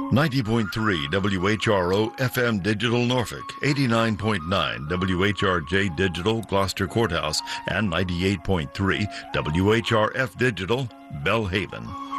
90.3 WHRO FM Digital Norfolk, 89.9 WHRJ Digital Gloucester Courthouse, and 98.3 WHRF Digital Belhaven.